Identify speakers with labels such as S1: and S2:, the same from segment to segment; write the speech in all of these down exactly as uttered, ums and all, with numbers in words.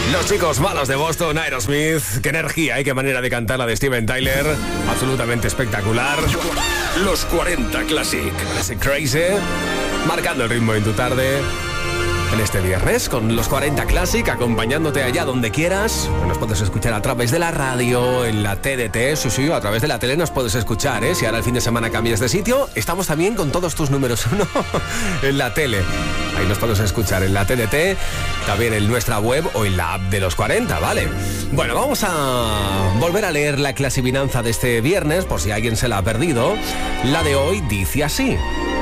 S1: Los chicos malos de Boston, Aerosmith. Qué energía y qué manera de cantar la de Steven Tyler. Absolutamente espectacular.
S2: Los cuarenta Classic.
S1: Ese Crazy. Marcando el ritmo en tu tarde. En este viernes, con los cuarenta Classic, acompañándote allá donde quieras. Nos puedes escuchar a través de la radio, en la T D T, sí, sí, a través de la tele nos puedes escuchar, ¿eh? Si ahora el fin de semana cambias de sitio, estamos también con todos tus números uno en la tele. Ahí nos puedes escuchar en la T D T, también en nuestra web o en la app de los cuarenta, ¿vale? Bueno, vamos a volver a leer la clasivinanza de este viernes, por si alguien se la ha perdido. La de hoy dice así: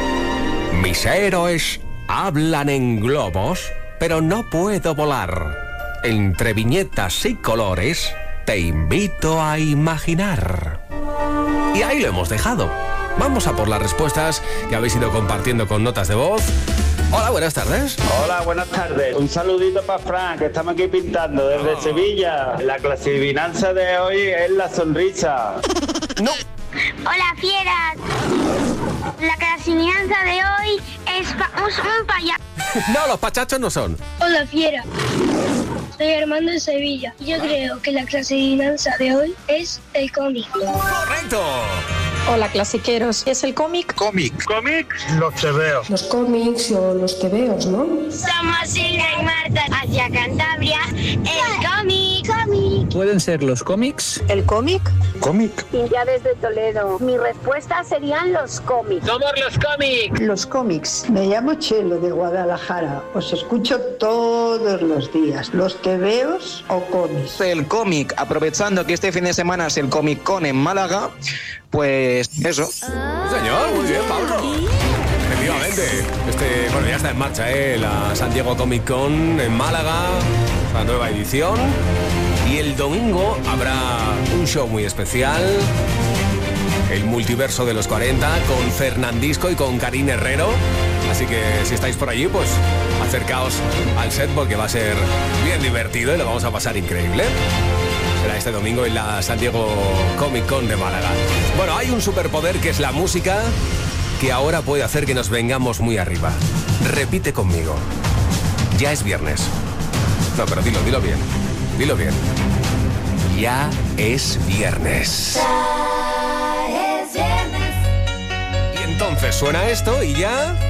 S1: mis héroes hablan en globos, pero no puedo volar. Entre viñetas y colores, te invito a imaginar. Y ahí lo hemos dejado. Vamos a por las respuestas que habéis ido compartiendo con notas de voz. Hola, buenas tardes.
S3: Hola, buenas tardes. Un saludito para Fran, que estamos aquí pintando desde oh. Sevilla. La clasivinanza de hoy es la sonrisa.
S1: No.
S4: Hola, fieras. La clasivinanza de hoy es pa- un, un payaso.
S1: No, los pachachos no son.
S5: Hola, fiera. Soy Armando de Sevilla. Yo creo que la clasivinanza de hoy es el cómic.
S1: ¡Correcto!
S6: Hola, clasiqueros. ¿Es el cómic?
S3: Cómic. Cómic, los tebeos.
S7: Los cómics o los tebeos, ¿no?
S4: Somos Silvia y Marta hacia Cantabria. El cómic. Cómic.
S8: ¿Pueden ser los cómics?
S6: ¿El cómic?
S3: Cómic.
S9: Cintia desde Toledo. Mi respuesta serían los cómics.
S8: ¡Somos los cómics!
S10: Los cómics. Me llamo Chelo de Guadalajara. Os escucho todos los días. ¿Los tebeos o cómics?
S8: El cómic, aprovechando que este fin de semana es el Comic Con en Málaga, pues eso.
S1: Señor, muy bien, Pablo. Efectivamente. Este, bueno, ya está en marcha, ¿eh? La San Diego Comic Con en Málaga, la nueva edición. Y el domingo habrá un show muy especial, el multiverso de los cuarenta, con Fernandisco y con Karine Herrero. Así que si estáis por allí, pues acercaos al set porque va a ser bien divertido y lo vamos a pasar increíble. Será este domingo en la San Diego Comic Con de Málaga. Bueno, hay un superpoder que es la música, que ahora puede hacer que nos vengamos muy arriba. Repite conmigo. Ya es viernes. No, pero dilo, dilo bien. Dilo bien. Ya es viernes.
S4: Ya es viernes.
S1: Y entonces suena esto y ya...